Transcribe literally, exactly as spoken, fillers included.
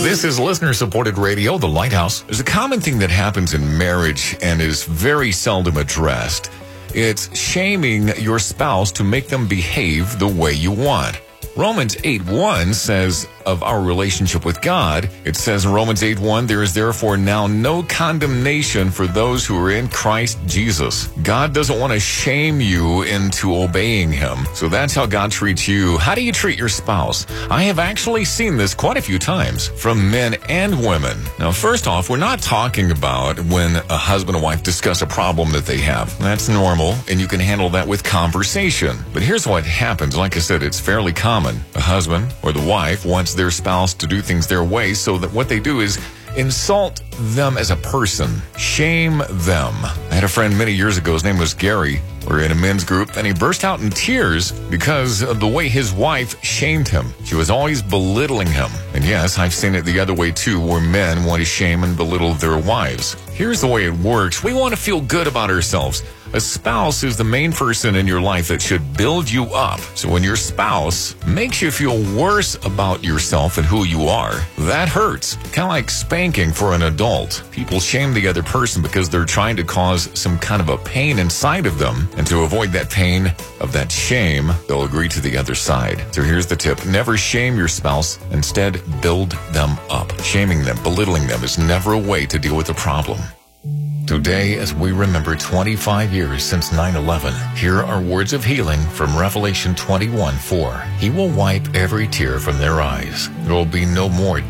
This is listener-supported radio, The Lighthouse. There's a common thing that happens in marriage and is very seldom addressed. It's shaming your spouse to make them behave the way you want. Romans eight one says of our relationship with God, it says in Romans eight one, there is therefore now no condemnation for those who are in Christ Jesus. God doesn't want to shame you into obeying him. So that's how God treats you. How do you treat your spouse? I have actually seen this quite a few times from men and women. Now, first off, we're not talking about when a husband and wife discuss a problem that they have. That's normal, and you can handle that with conversation. But here's what happens. Like I said, it's fairly common. A husband or the wife wants their spouse to do things their way, so that what they do is insult them as a person, shame them. I had a friend many years ago, his name was Gary. We were in a men's group, and he burst out in tears because of the way his wife shamed him. She was always belittling him. And yes, I've seen it the other way too, where men want to shame and belittle their wives. Here's the way it works. We want to feel good about ourselves. A spouse is the main person in your life that should build you up. So when your spouse makes you feel worse about yourself and who you are, that hurts. Kind of like spanking for an adult. People shame the other person because they're trying to cause some kind of a pain inside of them. And to avoid that pain of that shame, they'll agree to the other side. So here's the tip. Never shame your spouse. Instead, build them up. Shaming them, belittling them is never a way to deal with a problem. Today, as we remember twenty-five years since nine eleven, here are words of healing from Revelation twenty-one four. He will wipe every tear from their eyes. There will be no more